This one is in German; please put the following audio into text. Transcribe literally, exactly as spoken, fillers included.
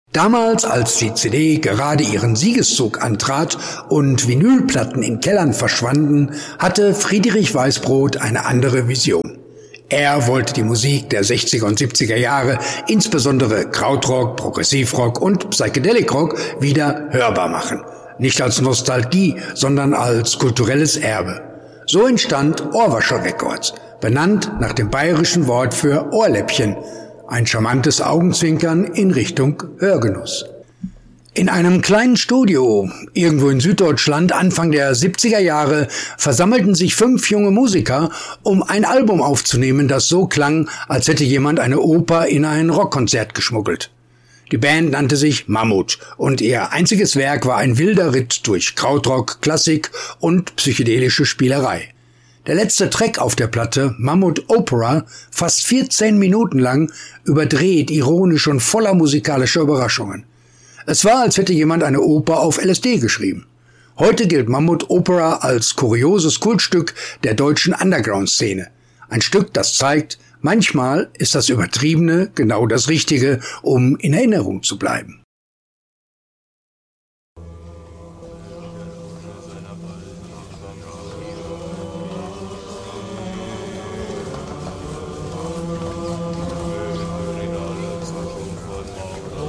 Damals, als die C D gerade ihren Siegeszug antrat und Vinylplatten in Kellern verschwanden, hatte Friedrich Weißbrot eine andere Vision. Er wollte die Musik der sechziger und siebziger Jahre, insbesondere Krautrock, Progressivrock und Psychedelic Rock, wieder hörbar machen. Nicht als Nostalgie, sondern als kulturelles Erbe. So entstand Ohrwascher Records, benannt nach dem bayerischen Wort für Ohrläppchen, ein charmantes Augenzwinkern in Richtung Hörgenuss. In einem kleinen Studio, irgendwo in Süddeutschland, Anfang der siebziger Jahre, versammelten sich fünf junge Musiker, um ein Album aufzunehmen, das so klang, als hätte jemand eine Oper in ein Rockkonzert geschmuggelt. Die Band nannte sich Mammut und ihr einziges Werk war ein wilder Ritt durch Krautrock, Klassik und psychedelische Spielerei. Der letzte Track auf der Platte, Mammut Opera, fast vierzehn Minuten lang, überdreht, ironisch und voller musikalischer Überraschungen. Es war, als hätte jemand eine Oper auf L S D geschrieben. Heute gilt Mammut Opera als kurioses Kultstück der deutschen Underground-Szene. Ein Stück, das zeigt, manchmal ist das Übertriebene genau das Richtige, um in Erinnerung zu bleiben.